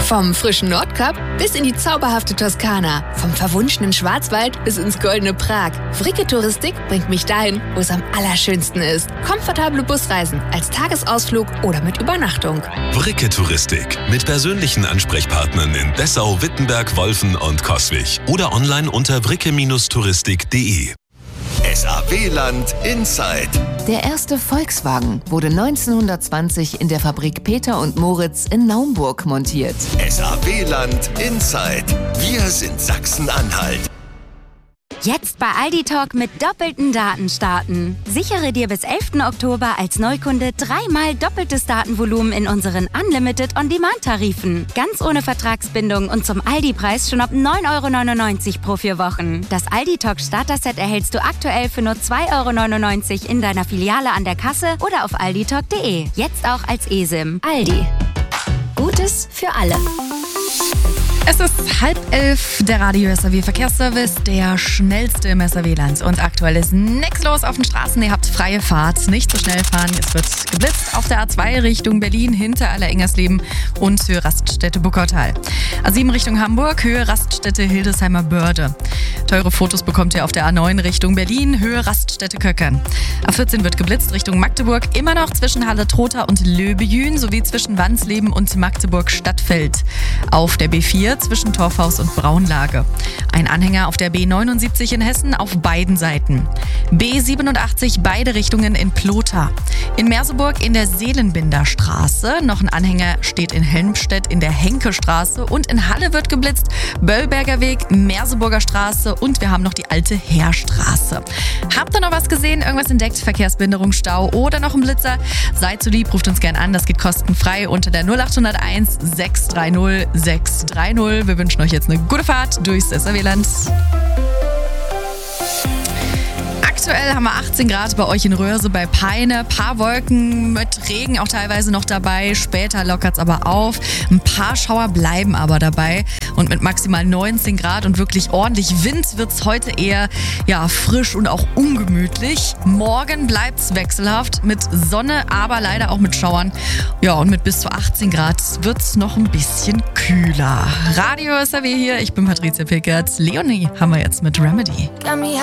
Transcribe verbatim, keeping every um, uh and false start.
Vom frischen Nordkap bis in die zauberhafte Toskana. Vom verwunschenen Schwarzwald bis ins goldene Prag. Fricke Touristik bringt mich dahin, wo es am allerschönsten ist. Komfortable Busreisen als Tagesausflug oder mit Übernachtung. Fricke Touristik. Mit persönlichen Ansprechpartnern in Dessau, Wittenberg, Wolfen und Coswig. Oder online unter fricke touristik punkt de. S A W-Land Inside. Der erste Volkswagen wurde neunzehnhundertzwanzig in der Fabrik Peter und Moritz in Naumburg montiert. S A W-Land Inside. Wir sind Sachsen-Anhalt. Jetzt bei Aldi Talk mit doppelten Daten starten. Sichere dir bis elften Oktober als Neukunde dreimal doppeltes Datenvolumen in unseren Unlimited On-Demand-Tarifen. Ganz ohne Vertragsbindung und zum Aldi-Preis schon ab neun Euro neunundneunzig pro vier Wochen. Das Aldi Talk Starter-Set erhältst du aktuell für nur zwei Euro neunundneunzig in deiner Filiale an der Kasse oder auf alditalk punkt de. Jetzt auch als eSIM. Aldi. Gutes für alle. Es ist halb elf, der Radio S A W Verkehrsservice, der schnellste im S A W-Land. Und aktuell ist nichts los auf den Straßen. Ihr habt freie Fahrt, nicht zu schnell fahren. Es wird geblitzt auf der A zwei Richtung Berlin, hinter Aller-Engersleben und Höhe Raststätte Buckautal. A sieben Richtung Hamburg, Höhe Raststätte Hildesheimer Börde. Teure Fotos bekommt ihr auf der A neun Richtung Berlin, Höhe Raststätte Köckern. A vierzehn wird geblitzt Richtung Magdeburg, immer noch zwischen Halle-Trotha und Löbejün sowie zwischen Wansleben und Magdeburg-Stadtfeld. Auf der B vier zwischen Torfhaus und Braunlage. Ein Anhänger auf der B neunundsiebzig in Hessen auf beiden Seiten. B siebenundachtzig beide Richtungen in Plotha. In Merseburg in der Seelenbinderstraße. Noch ein Anhänger steht in Helmstedt in der Henkestraße. Und in Halle wird geblitzt Böllberger Weg, Merseburger Straße und wir haben noch die alte Heerstraße. Habt ihr noch was gesehen? Irgendwas entdeckt? Verkehrsbehinderung, Stau oder noch ein Blitzer? Seid so lieb, ruft uns gern an. Das geht kostenfrei unter der null acht null eins sechs drei null sechs drei null. Wir wünschen euch jetzt eine gute Fahrt durchs S A W-Land. Aktuell haben wir achtzehn Grad bei euch in Röhrse bei Peine. Paar Wolken mit Regen auch teilweise noch dabei. Später lockert es aber auf. Ein paar Schauer bleiben aber dabei. Und mit maximal neunzehn Grad und wirklich ordentlich Wind wird es heute eher ja, frisch und auch ungemütlich. Morgen bleibt es wechselhaft mit Sonne, aber leider auch mit Schauern. Ja, und mit bis zu achtzehn Grad wird es noch ein bisschen kühler. Radio S A W hier, ich bin Patricia Pickert. Leonie haben wir jetzt mit Remedy.